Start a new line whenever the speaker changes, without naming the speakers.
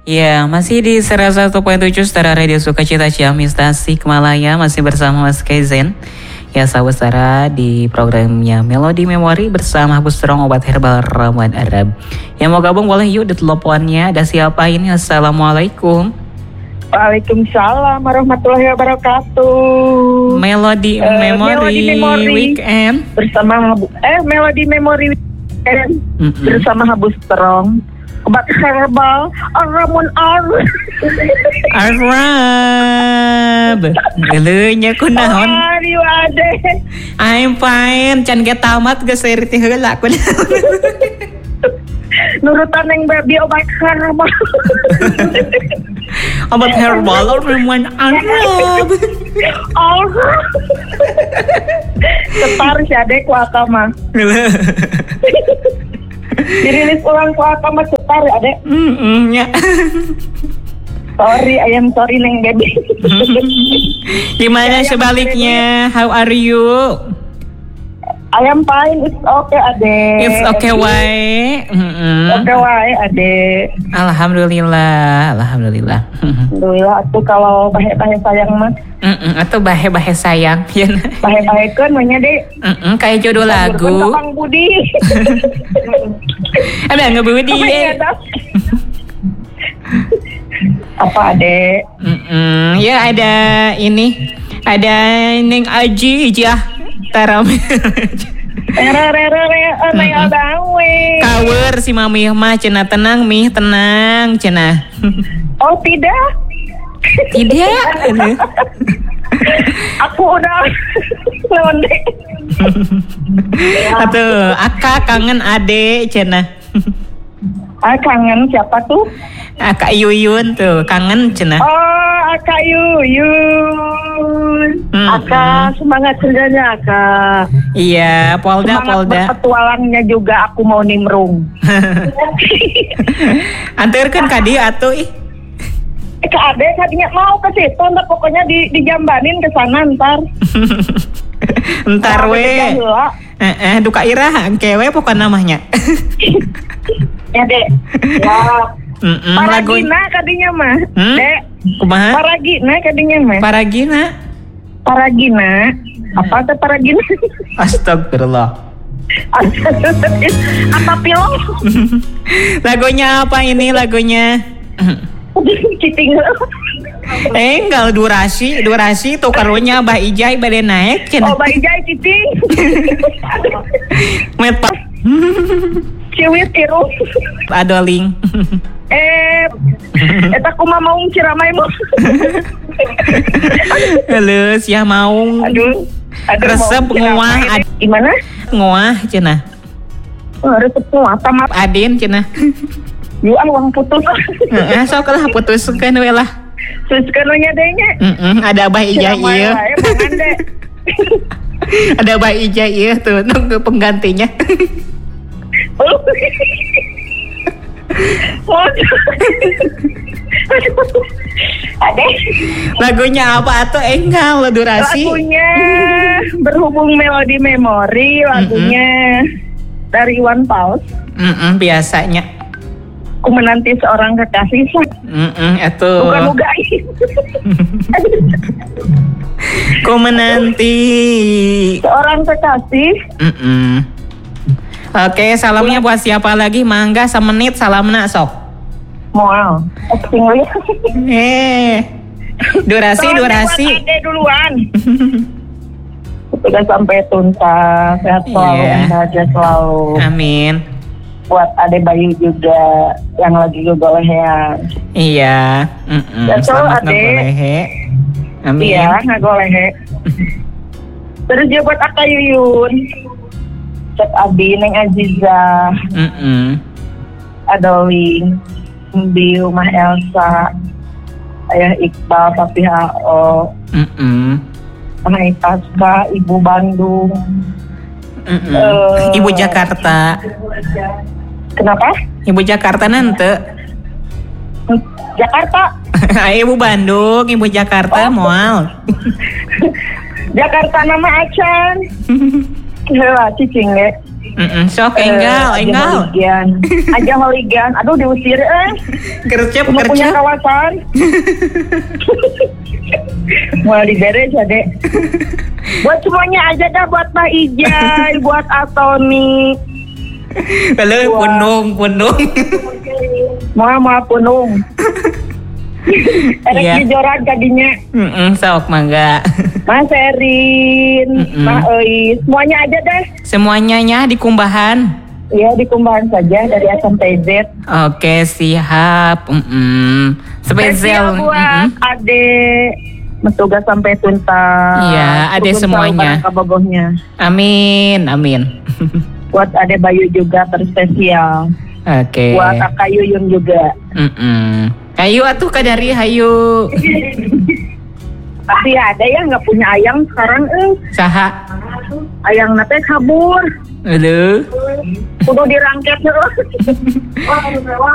Ya, masih di 101.7 Setara Radio Sukacita Ciamis Tasikmalaya, masih bersama Mas Kaizen. Ya, sahabat Setara di programnya Melodi Memori bersama Bustrong Obat Herbal Ramuan Arab. Yang mau gabung boleh yuk di teleponnya. Ada siapa ini? Assalamualaikum.
Waalaikumsalam warahmatullahi wabarakatuh.
Melodi Memori Weekend
bersama Melodi Memori Weekend bersama Habus Strong Obat Herbal Ramuan Arab.
Geuleunya kunaon?
Aduh ade.
I'm fine, can get tamat geus seri teh heula kunaon.
Nurutan yang baby obat herbal.
Obat herbal Ramuan Arab.
Setar si adek ku akama. Dirilis ulang ku akama setar ya adek.
Ya.
Sorry, I am sorry neng baby.
Gimana sebaliknya? How are you?
I am fine, it's okay adek.
It's okay why?
Okay why adek.
Alhamdulillah.
Alhamdulillah, atuh kalau bahe-bahe sayang mah.
Atau bahe-bahe sayang.
Bahe-bahekeun mah nya dek.
Kayak jodoh lagu.
Bang Budi.
Ada ngebudi.
Apa adek?
Ya ada ini. Ada Neng Aji Ijah Taramir. Kawer si Mami mah cenah tenang mih tenang cenah.
Oh tidak.
Tidak.
Aku udah londe.
Atuh Aka kangen ade cenah.
Kangen siapa tuh?
Aka Yuyun tuh kangen cenah.
Oh Aka Yuyun. Aka semangat kerjanya Aka.
Iya Polda.
Berpetualangnya juga aku mau nimrung.
Anterkeun ka dieu atuh ih.
Ke ade kadinya mau ke situ ntar pokoknya dijambanin ke sana ntar.
Ntar we. Duka irah kewe pokoknya namanya.
Ya dek. Ya. Paragina kadinya mah. Dek.
Kumaha?
Paragina kadinya mah. Paragina. Apa tuh Paragina?
Astagfirullah.
Apa pilo?
Lagunya apa ini lagunya?
Citing.
Enggak durasi tuh karunya Mbah Ijai bade naik cenah.
Oh Mbah Ijai citing.
Mepa.
Ciwit iru.
Adoling.
Eta kumaha maung ciramai mah.
Halus ya maung.
Aduh
resep nguah.
Gimana?
Nguah cenah.
Resep nguah tamat
Adin cenah.
Yuk uang putus.
Sok lah putuskeun we lah.
Putuskeun nya deh nya.
Ada Abah Ija ieu. Ada Abah Ija ieu tuh nunggu penggantinya.
Ade.
Lagunya apa atau enggak durasi?
Lagunya berhubung Melodi Memori, lagunya dari Iwan Fals.
Biasanya.
Ku menanti seorang kekasih.
Itu.
Bukan ugai.
Ku menanti
seorang kekasih.
Oke, salamnya buat siapa lagi? Mangga semenit salamna sok.
Moal.
Durasi.
Ade duluan. Sudah sampai tuntas. Sehat selalu, bahagia selalu.
Amin.
Buat Ade Bayu juga yang lagi golehean.
Iya. Selamat ngolehe. Amin.
Iya, ngolehe. Terus juga buat Aka Yuyun. Cek Abi, Neng Aziza, Adoling, Mbiu, Mah Elsa, Ayah Iqbal, Papi H.O, Mah Itaska, Ibu Bandung,
Ibu Jakarta.
Kenapa?
Ibu Jakarta nanti.
Jakarta.
Ibu Bandung, Ibu Jakarta moal.
Jakarta nama Acan. Heula cicing ge.
Sok enggal.
Aja holigan. Aduh diusir
Gercep.
punya kawasan. Mau diberes ya dek. Buat semuanya aja dah, buat Pak Ijay, buat Atoni.
Kalau punung.
Mau punung. Erek joran kadinya.
Sok mangga.
Mas Erin, Mas Eis, semuanya aja deh.
Semuanya di Kumbahan.
Iya, di Kumbahan saja dari SMTZ.
Oke, siap. Spesial
buat Ade Metugas sampai tuntas.
Iya, Ade semuanya.
Kabogohnya.
Amin.
Buat Ade Bayu juga terspesial.
Oke.
Buat Kakak Yuyun juga.
Kayu atuh kadari hayu.
Tapi ada yang nggak punya ayang sekarang
Saha?
Ayang nate kabur.
Aduh.
Kudu dirangket terus.